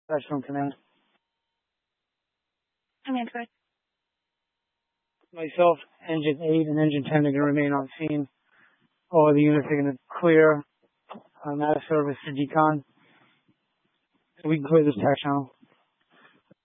Dispatch Command. Command, correct. Myself, Engine 8 and Engine 10 are going to remain on scene. All the units are going to clear out of service for decon. So we can clear this tax channel.